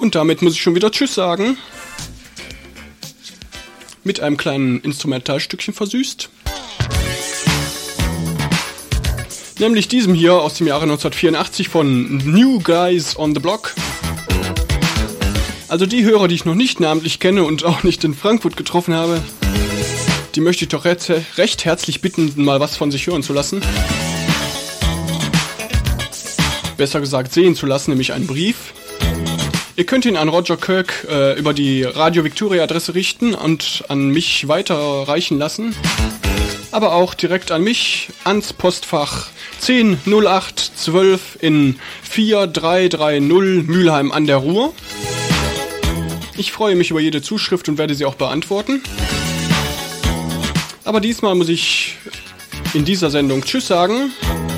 Und damit muss ich schon wieder Tschüss sagen. Mit einem kleinen Instrumentalstückchen versüßt. Nämlich diesem hier aus dem Jahre 1984 von New Guys on the Block. Also die Hörer, die ich noch nicht namentlich kenne und auch nicht in Frankfurt getroffen habe, die möchte ich doch recht herzlich bitten, mal was von sich hören zu lassen. Besser gesagt sehen zu lassen, nämlich einen Brief. Ihr könnt ihn an Roger Kirk über die Radio Victoria Adresse richten und an mich weiterreichen lassen. Aber auch direkt an mich, ans Postfach 100812 in 4330 Mülheim an der Ruhr. Ich freue mich über jede Zuschrift und werde sie auch beantworten. Aber diesmal muss ich in dieser Sendung Tschüss sagen.